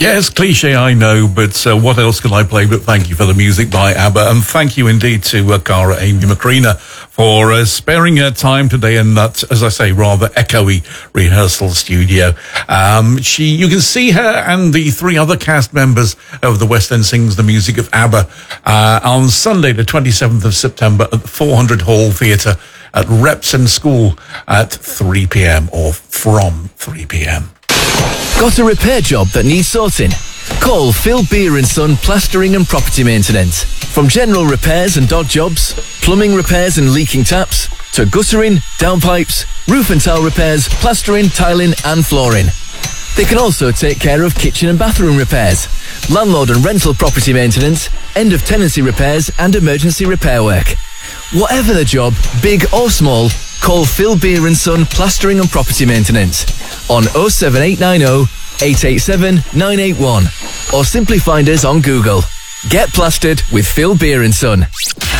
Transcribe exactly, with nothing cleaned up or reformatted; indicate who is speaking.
Speaker 1: Yes, cliche, I know, but uh, what else can I play but thank you for the music by ABBA, and thank you indeed to uh, Cara Amy Macrina for uh, sparing her time today in that, as I say, rather echoey rehearsal studio. Um, she, you can see her and the three other cast members of the West End Sings the Music of ABBA uh, on Sunday, the twenty-seventh of September at the four hundred Hall Theatre at Repton School at three p.m. or from three p.m.
Speaker 2: Got a repair job that needs sorting? Call Phil Beer and Son Plastering and Property Maintenance. From general repairs and dog jobs, plumbing repairs and leaking taps, to guttering, downpipes, roof and tile repairs, plastering, tiling and flooring. They can also take care of kitchen and bathroom repairs, landlord and rental property maintenance, end of tenancy repairs and emergency repair work. Whatever the job, big or small, call Phil Beer and Son Plastering and Property Maintenance on oh seven eight nine oh, eight eight seven, nine eight one or simply find us on Google. Get plastered with Phil Beer and Son.